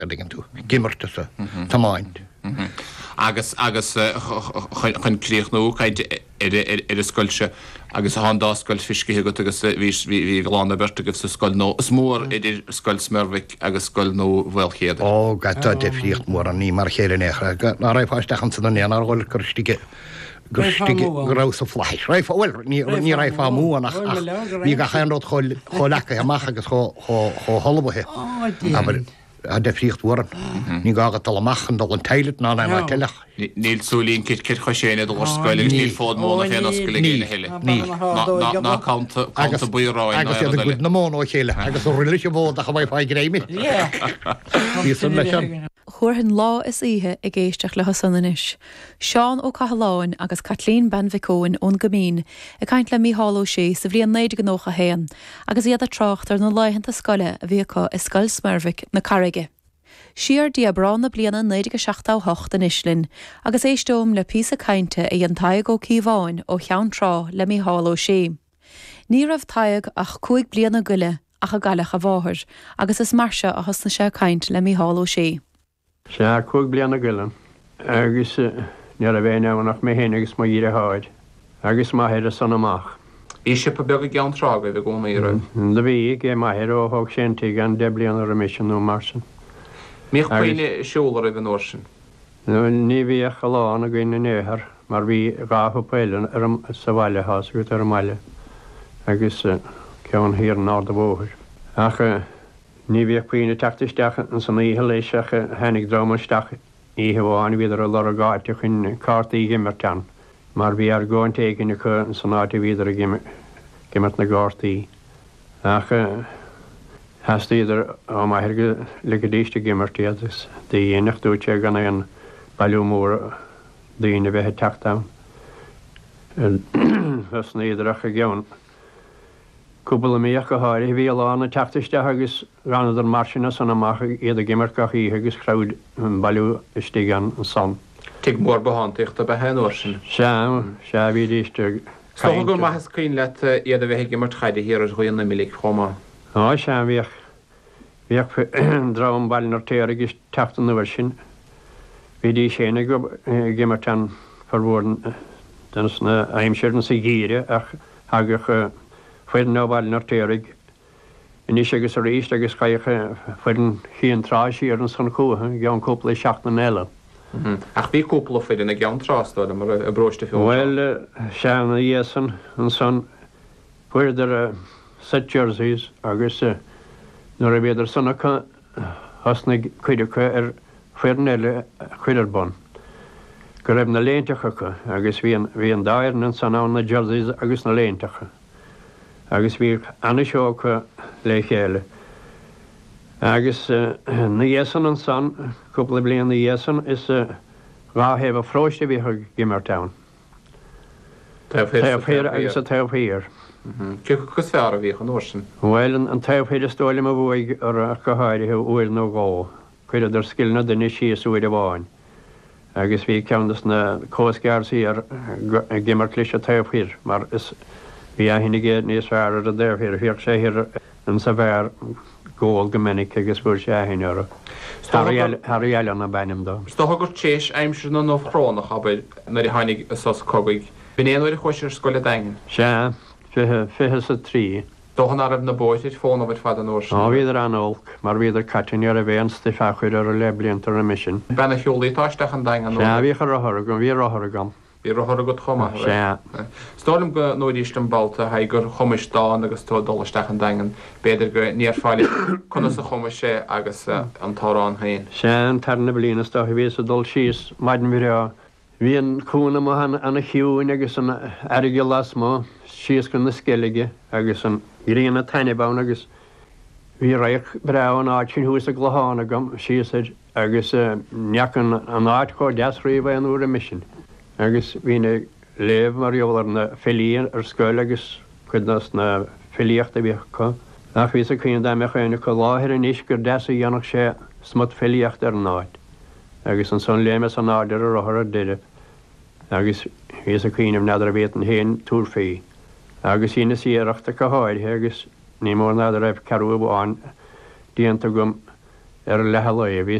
Gan tú gimmerte sa tamáint. Agus chun críochnú caid ar scoilse agus há dáscoil fiscithe go agus bhí bhláánna berta go sa scoil nó is mór idir scoil smurmhic agus scoil nó bhfuilchéad. Ó gata defríocht mór an ní mar chéile échra ná raibháistechan san na ar bhil churstige grás a fleis. Raibh bhfuil ní raibh fá mú nach ní ga chéanród cholecha amach agus cho holbathe. A defríocht waran. Ní gaga tal amachchan dal an teilet ná na teilech. Níl súlín cir choséine do scoil níl fód móna féna scoil géine heile. Ná canta buíráin. Agus iad a gud na món ó chéile, agus ó rilis bhód a chabaid fáid gréimi. Ní san me sin. Chuirthan lá is ihe I géisteach le hasanis. Seán ó Cahaláin agus Kathleen Benvicóin ón Gomín I caint le Mícheál Ó Sé sa bhríon 90 a héan, agus iad a trácht ar na leitheanta scoile a bhíocha I scoil Smurmhic na Carraige. Siar diabrán na bliana 97 in Islinn, agus éistóm le písa cainte I an taig ó Cíomháin ó cheann trá le Mícheál Ó Sé. Ní raibh taig ach 5 bliana guile ach a galach a bháthir, agus is marse a hasna sé caint le Mícheál Ó Sé. Se 5 bliana guilean, agus near a bhéine nach mé héine agus má íre háid, agus maithir a san amach. Íse pa beag gean trága bh go méire. Da bhí gé maithir ó thug séntaí gan 10 bliana a mission nó marsin. Míoch chuoine siúlar a bh nósin. Ní bhí a chaláán a gine néthar, mar bhí gáfa péilen ar sa bhaile hás go ar maile, agus ceann hir ná da bhóthir. Ach ní bhíoh cuoine teachtasteach an san ihe léiseach henig drámaisteach ihe bháin viidir a lor a gáite chun cartaí gimmertean, mar bhí ar gáin téigine chu an san áte viidir a gimmert na gátaí. Ach heasta idir á maithir go le go díiste gimmertí agus dhéanaach dúte gan an bailú mór daoine bheitthe teachtáin. Husna idirach a gceann. Cúpla míoch go háir bhí lána teachtaiste agus ranadar marsina san amach iad a gimmercach í agus crowd bailú istígan an san. Tig mór behantaíocht a bheit nósin. Se bhí díiste. Tá go maithas cuoin le iad a bheith gimmert chaide hir as chuoin na millic chomá. Á se bhíoh drám bailnar téir agus teachtan na sin. Bhí dí séna go gimmertean farhórn den na aimseirn sa gíire ach agach fuidir nóbhailnar téirigh. Inis agus a réist agus caiiche fuidir chéan tráisí ar an san cútha geann cúpla 7 eile. Ach bhí cúpla fuidir na geann trástáid mar a bróiste fiú. Well, seanna dhéasan an san fuidir set jerseys agus nuair a bhéidir sanna hasna cuidecha ar fuidir eile chuidir bon. Go raibh na léinteacha agus bhí an dair an san án na jerseys agus na léinteacha. Agus bhí anna seocha le chéile. Agus na dhéasan an san, cúpla bliana na dhéasan is ráhéh a fróiste bhí gimmerteán. Taobhféir agus a taobhféir. Cus fear a bhí an nósin? Well, an taobhféir stálim a bhuaig ar a goháirithe uail nó gá, chuid ar skillna duine síos uair a bháin. Agus bhí ceannas na cósgearsaí ar gimmert leis a taobhféir, mar is bhí a hinnig géad níos fear ar a déirféir, bhíoh sé hir an sa bhéir ggóil gomininic agus bhúr sé hinara. Thar eile na bainim dá. Stá gur tééis aimsir na nóhránach abaid nar I hánig sos cogaig. Bhí éonir chuisiir scoile dain. Se, fihe sa trí. Dóchan arab na bóidir fóna bhid fad an nósin. Á bhíidir an olc, mar bhíidir catin ar a bhéan stifachuir ar a lebliantar a mission. Benna hiúlaítáisteach an dain an Se, bhí a rothgam, bhí rothgam. Bhí rothra go chuma. Se. Stálim go nóiríist an balta ha gur chumisteán agus tó dolasteach an dain beidir go níor fáile chuna sa chuma sé agus an tárán hain. Se an tarna blina sta bhí a dul síos maidin bhí hí an cúna mo anna hiúin agus an aige las má síos gon na skeige agus an íon tainebán agus bhí raich bre an áitsin hús a gláánna gom síosid agus neachan an áit có deasríomh an úr a mission. Agus bhína léh mar jólar na filíon ar scoil agus chunas na filíocht a bhíá. Nach bhí a chuoine daimechéine go láthir an níos gur deasa dhéanach sé smut filíocht ar náid. Agus an son léime an áidir a rothir a duine. Agus bhí a chuoineh neidir a bhéan héin túrfaí. Agus hína síireachta go háid agus ní mór neidir raibh carú bháin díanta gom ar lehallé